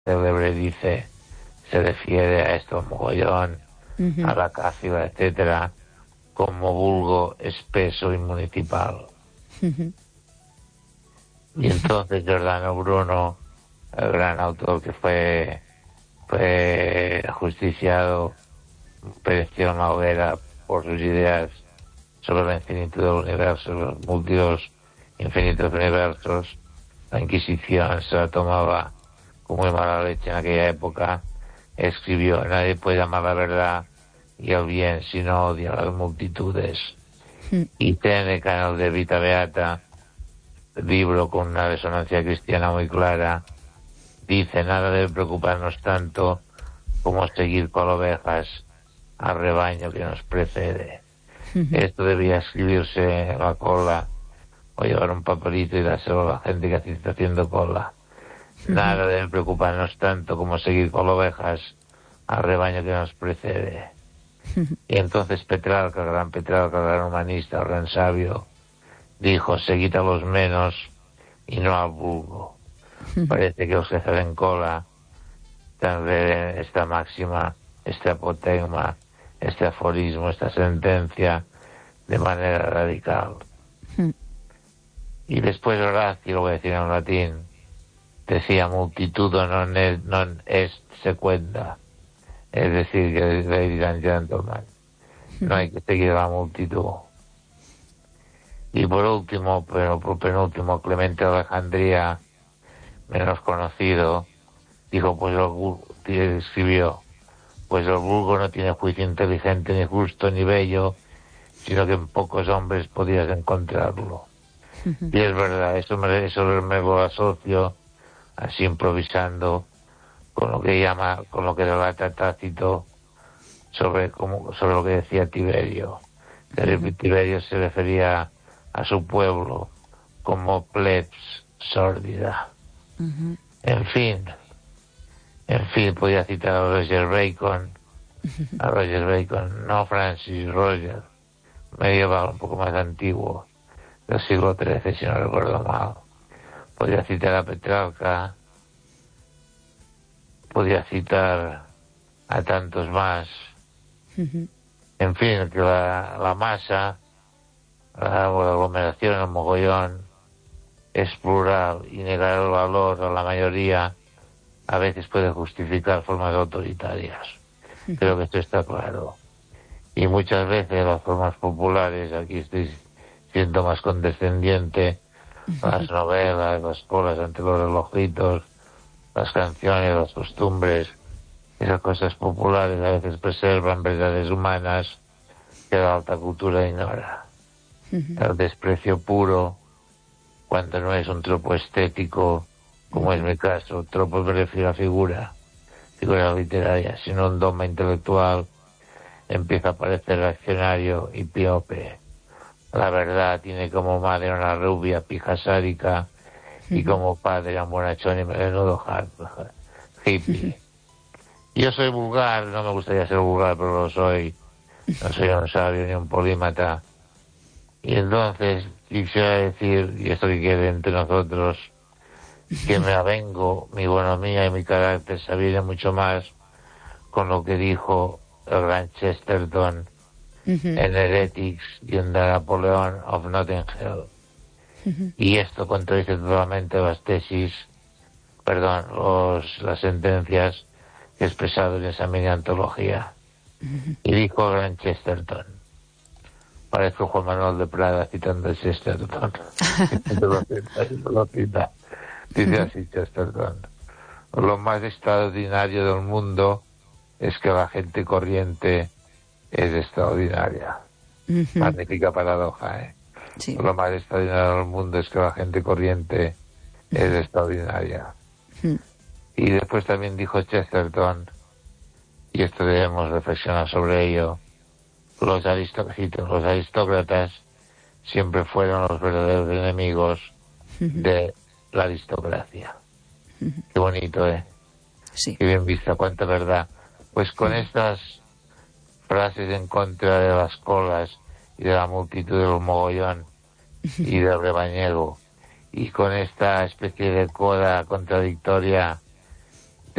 célebre dice, se refiere a esto mogollón, a la cáfila, etcétera, como vulgo espeso y municipal. Y entonces Giordano Bruno, el gran autor que fue ajusticiado, pereció en la hoguera por sus ideas sobre la infinitud del universo, los múltiplos infinitos universos. La Inquisición se la tomaba con muy mala leche en aquella época. Escribió: nadie puede amar la verdad y el bien si no odia a las multitudes. Y Seneca, en el de Vita Beata, libro con una resonancia cristiana muy clara, dice: nada debe preocuparnos tanto como seguir con ovejas al rebaño que nos precede. Esto debía escribirse en la cola o llevar un papelito y dárselo a la gente que está haciendo cola. Nada debe preocuparnos tanto como seguir con ovejas al rebaño que nos precede. Y entonces Petrarca, el gran humanista, el gran sabio, dijo: seguid a los menos y no al vulgo. Parece que los que hacen cola también esta máxima, este apotegma, este aforismo, esta sentencia de manera radical. Y después Horacio, lo voy a decir en latín, decía: multitudo non est sequenda, es decir, que ladies and gentlemen, no hay que seguir a la multitud. Y por último, pero por penúltimo, Clemente de Alejandría, menos conocido, dijo, escribió: pues el vulgo no tiene juicio inteligente, ni justo, ni bello, sino que en pocos hombres podías encontrarlo. Y es verdad, eso me lo asocio, así improvisando, con lo que relata Tácito sobre lo que decía Tiberio. Tiberio se refería a su pueblo como plebs sórdida. En fin, podía citar a Roger Bacon, no Francis Roger, medieval, un poco más antiguo, del siglo XIII, si no recuerdo mal. Podía citar a Petrarca, podía citar a tantos más. En fin, que la masa, la aglomeración, el mogollón, es plural, y negar el valor a la mayoría a veces puede justificar formas autoritarias. Creo que esto está claro. Y muchas veces las formas populares, aquí estoy siendo más condescendiente, las novelas, las colas ante los relojitos, las canciones, las costumbres, esas cosas populares a veces preservan verdades humanas que la alta cultura ignora. El desprecio puro, cuando no es un tropo estético, como es mi caso, tropo me refiero a figura literaria, sino un dogma intelectual, empieza a parecer reaccionario y piope. La verdad tiene como madre una rubia pija sádica y como padre a un bonachón y menudo hippie. Yo soy vulgar, no me gustaría ser vulgar, pero lo soy. No soy un sabio ni un polímata. Y entonces quisiera decir, y esto que quede entre nosotros, que me avengo, mi bonomía y mi carácter se aviene mucho más con lo que dijo el gran Chesterton en Heretics y en The Napoleon of Notting Hill. Y esto contradice totalmente las sentencias que he expresado en esa mini antología. Y dijo el gran Chesterton, parezco Juan Manuel de Prada citando a Chesterton. lo cita. Dice así Chesterton: lo más extraordinario del mundo es que la gente corriente es extraordinaria. Magnífica paradoja, ¿eh? Sí. Lo más extraordinario del mundo es que la gente corriente es extraordinaria. Y después también dijo Chesterton, y esto debemos reflexionar sobre ello: los aristócratas siempre fueron los verdaderos enemigos de la aristocracia. Qué bonito, ¿eh? Sí. Qué bien vista, cuánta verdad. Pues con estas frases en contra de las colas y de la multitud del mogollón y del rebañero, y con esta especie de coda contradictoria